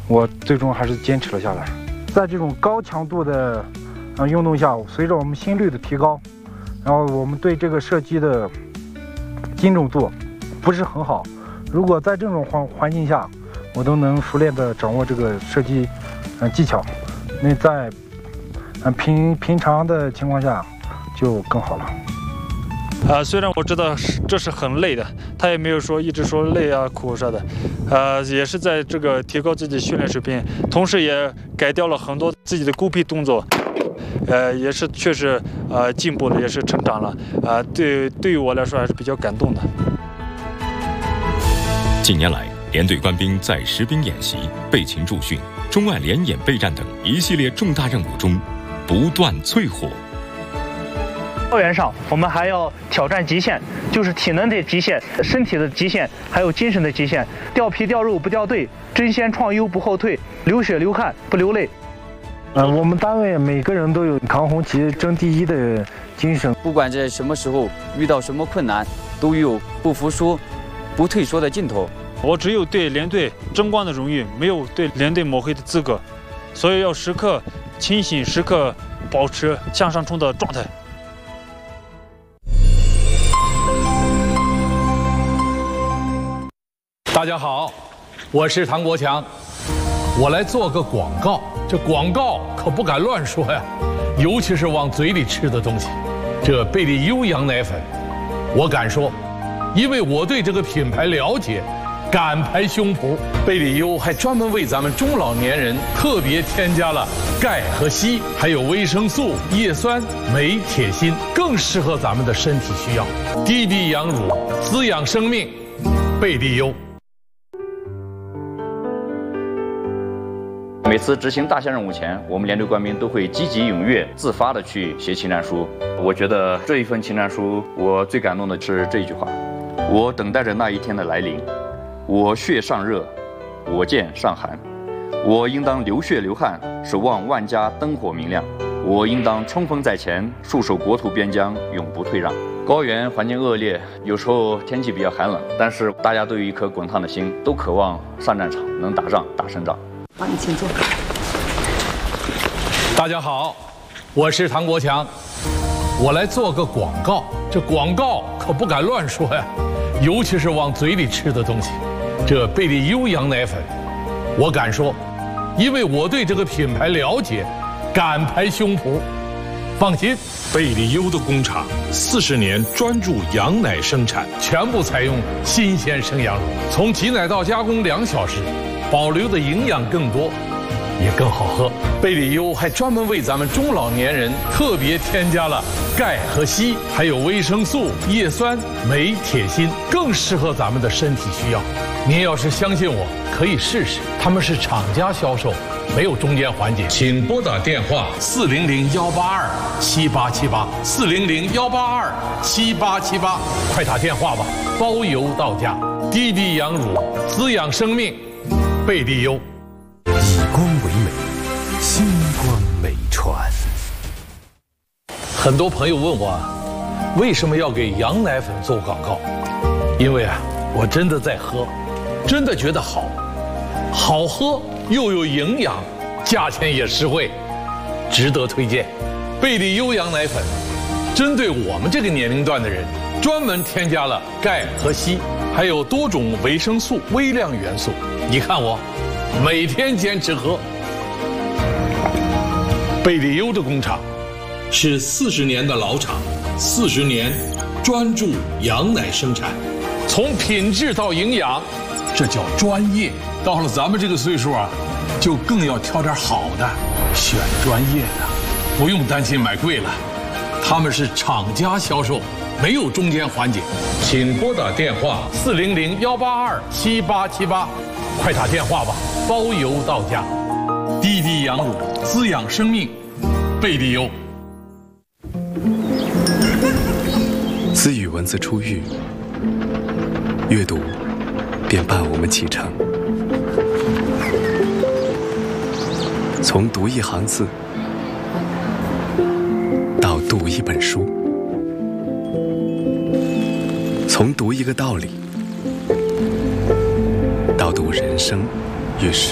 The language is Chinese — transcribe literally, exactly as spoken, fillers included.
我最终还是坚持了下来。在这种高强度的呃运动下，随着我们心率的提高，然后我们对这个射击的精准度不是很好。如果在这种环环境下，我都能熟练的掌握这个射击呃技巧，那在呃平平常的情况下就更好了。 呃，虽然我知道这是很累的，他也没有说一直说累啊苦啥的，呃，也是在这个提高自己训练水平，同时也改掉了很多自己的孤僻动作，呃，也是确实呃进步了，也是成长了，啊、呃，对对于我来说还是比较感动的。 近年来，连队官兵在实兵演习、备勤驻训、中外联演备战等一系列重大任务中不断淬火。 校园上，我们还要挑战极限，就是体能的极限、身体的极限，还有精神的极限。掉皮掉肉不掉队，争先创优不后退，流血流汗不流泪。 呃，我们单位每个人都有扛红旗、争第一的精神。 不管在什么时候遇到什么困难，都有不服输、不退缩的劲头。 我只有对连队争光的荣誉，没有对连队抹黑的资格，所以要时刻清醒，时刻保持向上冲的状态。 大家好，我是唐国强，我来做个广告。这广告可不敢乱说呀，尤其是往嘴里吃的东西。这贝利优羊奶粉，我敢说，因为我对这个品牌了解，敢拍胸脯。贝利优还专门为咱们中老年人特别添加了钙和硒，还有维生素、叶酸、镁、铁、锌，更适合咱们的身体需要。滴滴羊乳，滋养生命，贝利优。 每次执行大项任务前，我们连队官兵都会积极踊跃、自发地去写请战书。我觉得这一份请战书，我最感动的是这一句话：我等待着那一天的来临，我血尚热，我剑尚寒，我应当流血流汗，守望万家灯火明亮。我应当冲锋在前，戍守国土边疆，永不退让。高原环境恶劣，有时候天气比较寒冷，但是大家都有一颗滚烫的心，都渴望上战场，能打仗打胜仗。 好，你请坐。 大家好，我是唐国强，我来做个广告。这广告可不敢乱说呀，尤其是往嘴里吃的东西。这贝利优羊奶粉，我敢说，因为我对这个品牌了解，敢拍胸脯。放心， 贝利优的工厂四十年专注羊奶生产， 全部采用新鲜生羊乳，从挤奶到加工两小时。保留的营养更多，也更好喝。贝利优还专门为咱们中老年人特别添加了钙和硒，还有维生素、叶酸、镁、铁、锌，更适合咱们的身体需要。您要是相信我，可以试试。他们是厂家销售，没有中间环节。请拨打电话四零零幺八二七八七八四零零幺八二七八七八，快打电话吧，包邮到家。滴滴羊乳，滋养生命。贝利优， 以光为美，星光美传。 很多朋友问我，为什么要给羊奶粉做广告？因为啊，我真的在喝，真的觉得好，好喝又有营养，价钱也实惠，值得推荐。贝利优羊奶粉，针对我们这个年龄段的人，专门添加了钙和硒，还有多种维生素、微量元素。你看我，每天坚持喝。贝利优的工厂是四十年的老厂，四十年专注羊奶生产，从品质到营养，这叫专业。到了咱们这个岁数啊，就更要挑点好的，选专业的，不用担心买贵了。他们是厂家销售，没有中间环节。请拨打电话四零零幺八二七八七八，快打电话吧，包邮到家。滴滴羊乳，滋养生命，贝利优。 自语文字出狱，阅读便伴我们启程。从读一行字到读一本书，从读一个道理到读人生与世